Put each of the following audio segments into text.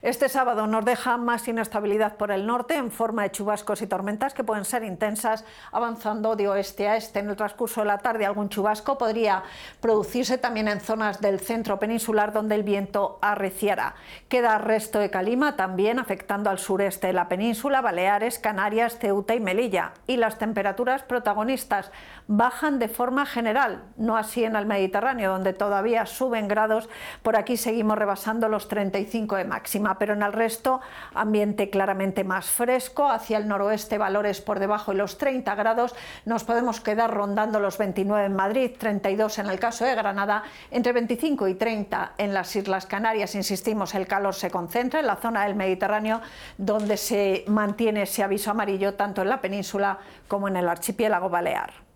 Este sábado nos deja más inestabilidad por el norte en forma de chubascos y tormentas que pueden ser intensas, avanzando de oeste a este. En el transcurso de la tarde algún chubasco podría producirse también en zonas del centro peninsular donde el viento arreciará. Queda resto de calima también afectando al sureste de la península, Baleares, Canarias, Ceuta y Melilla. Y las temperaturas protagonistas bajan de forma general, no así en el Mediterráneo, donde todavía suben grados. Por aquí seguimos rebasando los 35 de máxima, pero en el resto ambiente claramente más fresco. Hacia el noroeste valores por debajo de los 30 grados. Nos podemos quedar rondando los 29 en Madrid, 32 en el caso de Granada, entre 25 y 30 en las Islas Canarias. Insistimos, el calor se concentra en la zona del Mediterráneo, donde se mantiene ese aviso amarillo tanto en la península como en el archipiélago balear.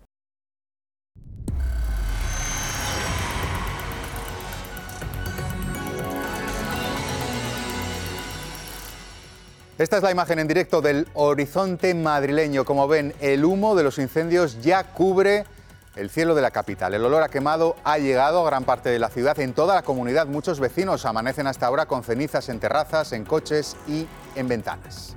Esta es la imagen en directo del horizonte madrileño. Como ven, el humo de los incendios ya cubre el cielo de la capital. El olor a quemado ha llegado a gran parte de la ciudad. En toda la comunidad, muchos vecinos amanecen hasta ahora con cenizas en terrazas, en coches y en ventanas.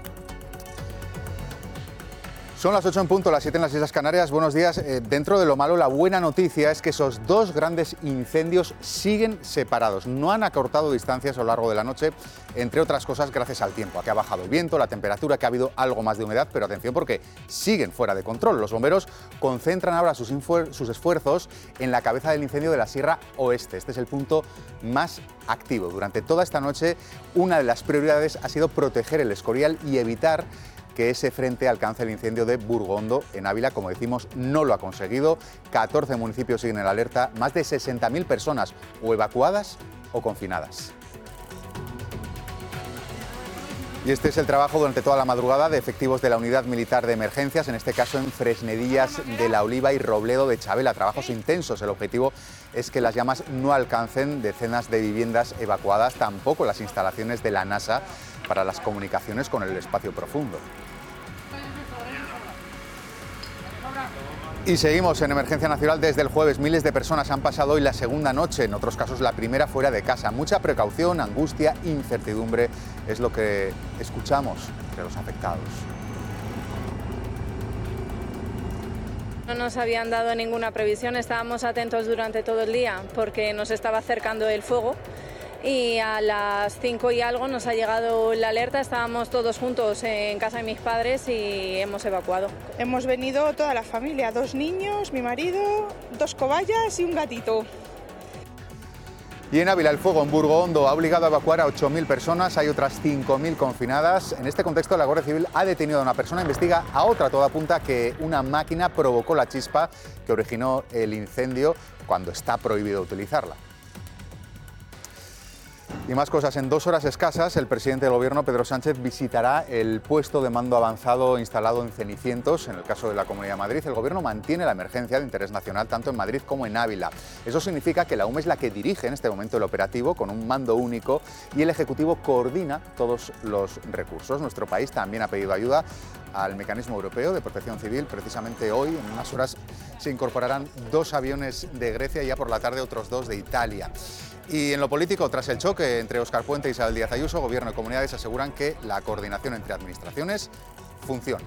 Son las 8 en punto, las 7 en las Islas Canarias. Buenos días. Dentro de lo malo, la buena noticia es que esos dos grandes incendios siguen separados. No han acortado distancias a lo largo de la noche, entre otras cosas gracias al tiempo, a que ha bajado el viento, la temperatura, que ha habido algo más de humedad, pero atención porque siguen fuera de control. Los bomberos concentran ahora sus esfuerzos en la cabeza del incendio de la Sierra Oeste. Este es el punto más activo. Durante toda esta noche, una de las prioridades ha sido proteger el Escorial y evitar que ese frente alcance el incendio de Burgondo en Ávila. Como decimos, no lo ha conseguido. 14 municipios siguen en alerta, más de 60.000 personas o evacuadas o confinadas. Y este es el trabajo durante toda la madrugada de efectivos de la Unidad Militar de Emergencias, en este caso en Fresnedillas de la Oliva y Robledo de Chabela. Trabajos intensos. El objetivo es que las llamas no alcancen decenas de viviendas evacuadas, tampoco las instalaciones de la NASA para las comunicaciones con el espacio profundo. Y seguimos en emergencia nacional desde el jueves. Miles de personas han pasado hoy la segunda noche, en otros casos la primera, fuera de casa. Mucha precaución, angustia, incertidumbre es lo que escuchamos entre los afectados. No nos habían dado ninguna previsión, estábamos atentos durante todo el día porque nos estaba acercando el fuego. Y a las 5 y algo nos ha llegado la alerta, estábamos todos juntos en casa de mis padres y hemos evacuado. Hemos venido toda la familia, 2 niños, mi marido, 2 cobayas y un gatito. Y en Ávila, el fuego en Burgondo ha obligado a evacuar a 8.000 personas, hay otras 5.000 confinadas. En este contexto, la Guardia Civil ha detenido a una persona, investiga a otra. Todo apunta que una máquina provocó la chispa que originó el incendio cuando está prohibido utilizarla. Y más cosas. En 2 horas escasas, el presidente del Gobierno, Pedro Sánchez, visitará el puesto de mando avanzado instalado en Cenicientos. En el caso de la Comunidad de Madrid, el Gobierno mantiene la emergencia de interés nacional tanto en Madrid como en Ávila. Eso significa que la UME es la que dirige en este momento el operativo con un mando único y el Ejecutivo coordina todos los recursos. Nuestro país también ha pedido ayuda al Mecanismo Europeo de Protección Civil. Precisamente hoy, en unas horas, se incorporarán 2 aviones de Grecia y ya por la tarde otros 2 de Italia. Y en lo político, tras el choque entre Óscar Puente y Isabel Díaz Ayuso, Gobierno y comunidades aseguran que la coordinación entre administraciones funciona.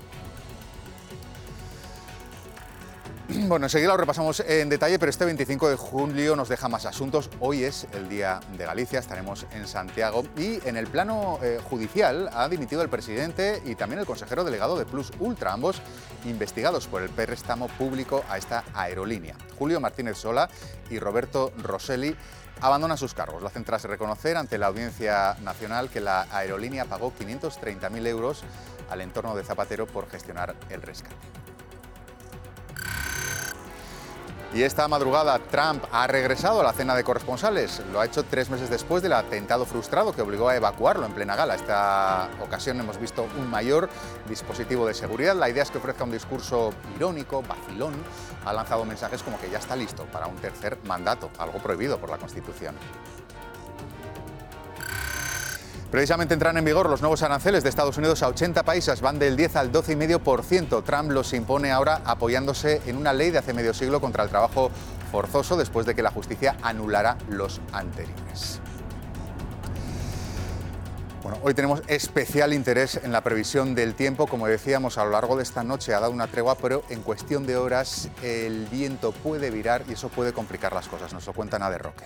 Bueno, enseguida lo repasamos en detalle, pero este 25 de julio nos deja más asuntos. Hoy es el Día de Galicia, estaremos en Santiago. Y en el plano judicial ha dimitido el presidente y también el consejero delegado de Plus Ultra, ambos investigados por el préstamo público a esta aerolínea. Julio Martínez Sola y Roberto Rosselli abandonan sus cargos. Lo hacen tras reconocer ante la Audiencia Nacional que la aerolínea pagó 530.000 euros al entorno de Zapatero por gestionar el rescate. Y esta madrugada Trump ha regresado a la cena de corresponsales. Lo ha hecho 3 meses después del atentado frustrado que obligó a evacuarlo en plena gala. Esta ocasión hemos visto un mayor dispositivo de seguridad. La idea es que ofrezca un discurso irónico, vacilón. Ha lanzado mensajes como que ya está listo para un tercer mandato, algo prohibido por la Constitución. Precisamente entran en vigor los nuevos aranceles de Estados Unidos a 80 países, van del 10 al 12,5%. Trump los impone ahora apoyándose en una ley de hace medio siglo contra el trabajo forzoso después de que la justicia anulara los anteriores. Bueno, hoy tenemos especial interés en la previsión del tiempo. Como decíamos, a lo largo de esta noche ha dado una tregua, pero en cuestión de horas el viento puede virar y eso puede complicar las cosas. Nos lo cuenta Ana de Roque.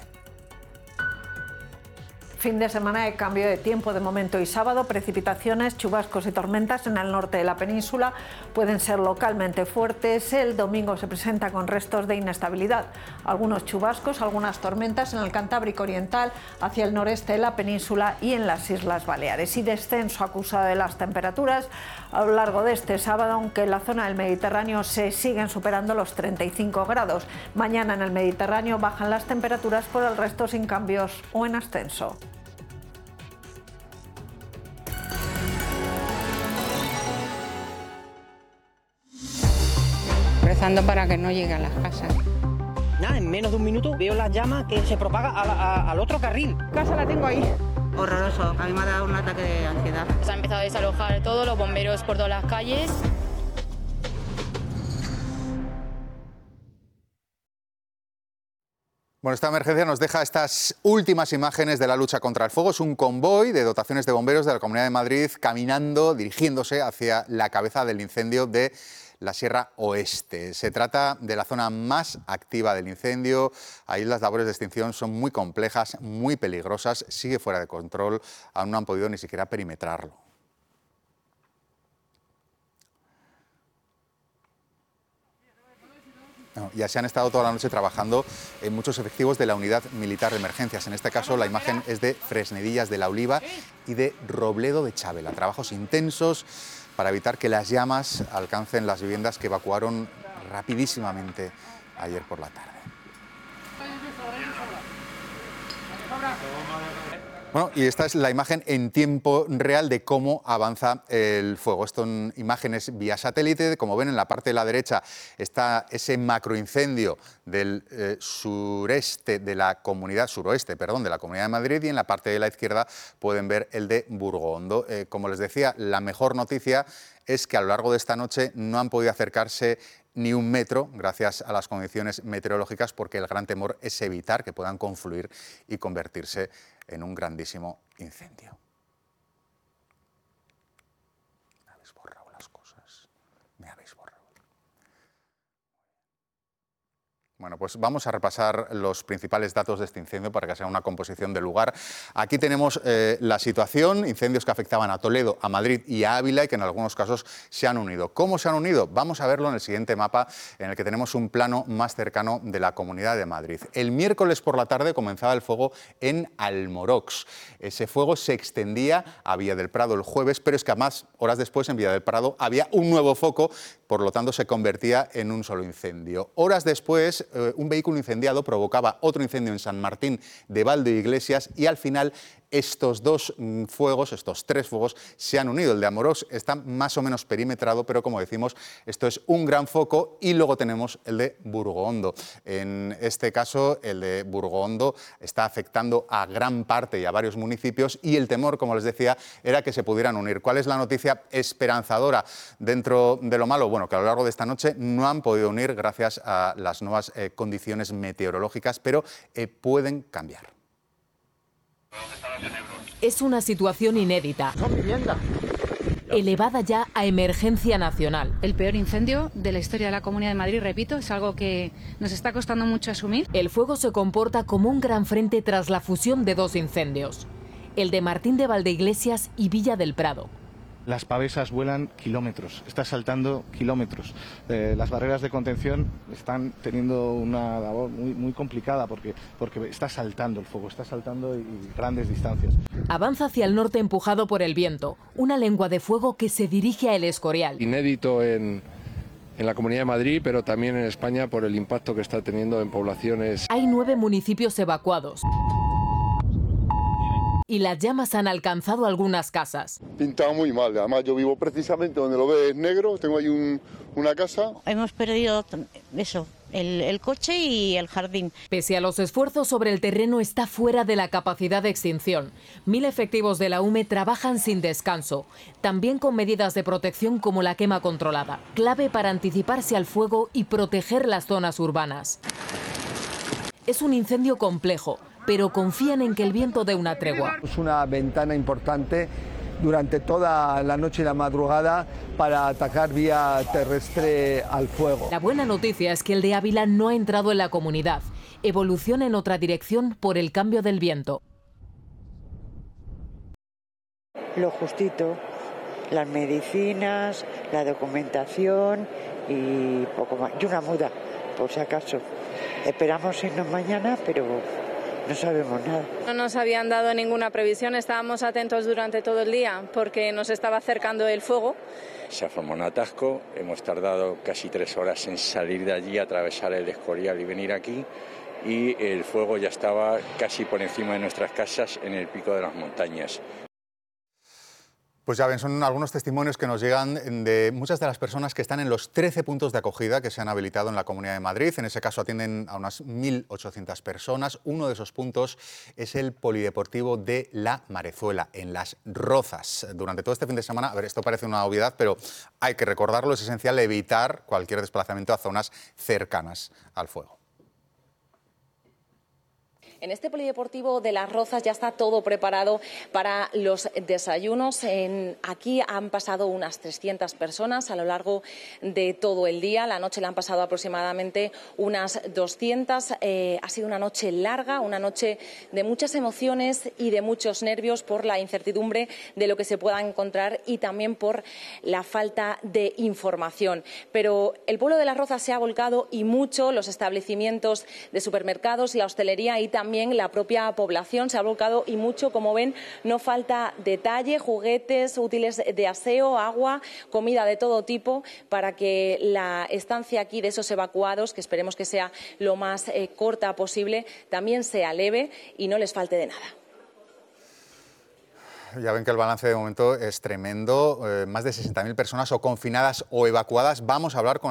Fin de semana de cambio de tiempo de momento y sábado, precipitaciones, chubascos y tormentas en el norte de la península pueden ser localmente fuertes. El domingo se presenta con restos de inestabilidad. Algunos chubascos, algunas tormentas en el Cantábrico Oriental, hacia el noreste de la península y en las Islas Baleares. Y descenso acusado de las temperaturas a lo largo de este sábado, aunque en la zona del Mediterráneo se siguen superando los 35 grados. Mañana en el Mediterráneo bajan las temperaturas, por el resto sin cambios o en ascenso. Rezando para que no llegue a las casas. Nada, en menos de un minuto veo las llamas que se propaga al otro carril. Casa la tengo ahí. Horroroso, a mí me ha dado un ataque de ansiedad. Se ha empezado a desalojar todo, los bomberos por todas las calles. Bueno, esta emergencia nos deja estas últimas imágenes de la lucha contra el fuego. Es un convoy de dotaciones de bomberos de la Comunidad de Madrid caminando, dirigiéndose hacia la cabeza del incendio de la Sierra Oeste. Se trata de la zona más activa del incendio. Ahí las labores de extinción son muy complejas, muy peligrosas. Sigue fuera de control. Aún no han podido ni siquiera perimetrarlo. No, ya se han estado toda la noche trabajando en muchos efectivos de la Unidad Militar de Emergencias. En este caso, la imagen es de Fresnedillas de la Oliva y de Robledo de Chavela. Trabajos intensos para evitar que las llamas alcancen las viviendas que evacuaron rapidísimamente ayer por la tarde. Bueno, y esta es la imagen en tiempo real de cómo avanza el fuego. Esto son imágenes vía satélite. Como ven, en la parte de la derecha está ese macroincendio del suroeste de la Comunidad de Madrid, y en la parte de la izquierda pueden ver el de Burgondo. Como les decía, la mejor noticia es que a lo largo de esta noche no han podido acercarse ni un metro, gracias a las condiciones meteorológicas, porque el gran temor es evitar que puedan confluir y convertirse en un grandísimo incendio. Me habéis borrado las cosas. Me habéis borrado. Bueno, pues vamos a repasar los principales datos de este incendio para que sea una composición del lugar. Aquí tenemos la situación, incendios que afectaban a Toledo, a Madrid y a Ávila y que en algunos casos se han unido. ¿Cómo se han unido? Vamos a verlo en el siguiente mapa, en el que tenemos un plano más cercano de la Comunidad de Madrid. El miércoles por la tarde comenzaba el fuego en Almorox. Ese fuego se extendía a Villa del Prado el jueves, pero es que además, horas después, en Villa del Prado había un nuevo foco, por lo tanto se convertía en un solo incendio. Horas después, un vehículo incendiado provocaba otro incendio en San Martín de Valdeiglesias y al final estos tres fuegos se han unido. El de Amorós está más o menos perimetrado, pero como decimos, esto es un gran foco. Y luego tenemos el de Burgondo. En este caso, el de Burgondo está afectando a gran parte y a varios municipios, y el temor, como les decía, era que se pudieran unir. ¿Cuál es la noticia esperanzadora dentro de lo malo? Bueno, que a lo largo de esta noche no han podido unir gracias a las nuevas condiciones meteorológicas, pero pueden cambiar. Es una situación inédita, elevada ya a emergencia nacional. El peor incendio de la historia de la Comunidad de Madrid, repito, es algo que nos está costando mucho asumir. El fuego se comporta como un gran frente tras la fusión de dos incendios, el de Martín de Valdeiglesias y Villa del Prado. Las pavesas vuelan kilómetros, está saltando kilómetros. Las barreras de contención están teniendo una labor muy complicada porque está saltando el fuego, está saltando y grandes distancias. Avanza hacia el norte empujado por el viento, una lengua de fuego que se dirige a El Escorial. Inédito en la Comunidad de Madrid, pero también en España por el impacto que está teniendo en poblaciones. Hay 9 municipios evacuados. Y las llamas han alcanzado algunas casas. Pintado muy mal, además yo vivo precisamente donde lo ves negro, tengo ahí una casa. Hemos perdido eso, el coche y el jardín. Pese a los esfuerzos sobre el terreno, está fuera de la capacidad de extinción. 1000 efectivos de la UME trabajan sin descanso, también con medidas de protección como la quema controlada, clave para anticiparse al fuego y proteger las zonas urbanas. Es un incendio complejo. pero confían en que el viento dé una tregua. Es una ventana importante durante toda la noche y la madrugada para atacar vía terrestre al fuego. La buena noticia es que el de Ávila no ha entrado en la comunidad. Evoluciona en otra dirección por el cambio del viento. Lo justito, las medicinas, la documentación y poco más. Y una muda, por si acaso. Esperamos irnos mañana, pero no sabemos nada. No nos habían dado ninguna previsión, estábamos atentos durante todo el día porque nos estaba acercando el fuego. Se ha formado un atasco, hemos tardado casi 3 horas en salir de allí, atravesar el Escorial y venir aquí, y el fuego ya estaba casi por encima de nuestras casas en el pico de las montañas. Pues ya ven, son algunos testimonios que nos llegan de muchas de las personas que están en los 13 puntos de acogida que se han habilitado en la Comunidad de Madrid. En ese caso atienden a unas 1.800 personas. Uno de esos puntos es el Polideportivo de La Marezuela, en Las Rozas. Durante todo este fin de semana, a ver, esto parece una obviedad, pero hay que recordarlo, es esencial evitar cualquier desplazamiento a zonas cercanas al fuego. En este polideportivo de Las Rozas ya está todo preparado para los desayunos. Aquí han pasado unas 300 personas a lo largo de todo el día. La noche la han pasado aproximadamente unas 200. Ha sido una noche larga, una noche de muchas emociones y de muchos nervios por la incertidumbre de lo que se pueda encontrar y también por la falta de información. Pero el pueblo de Las Rozas se ha volcado y mucho, los establecimientos de supermercados, la hostelería y también la propia población se ha volcado y mucho. Como ven, no falta detalle, juguetes, útiles de aseo, agua, comida de todo tipo para que la estancia aquí de esos evacuados, que esperemos que sea lo más corta posible, también sea leve y no les falte de nada. Ya ven que el balance de momento es tremendo. Más de 60.000 personas o confinadas o evacuadas. Vamos a hablar con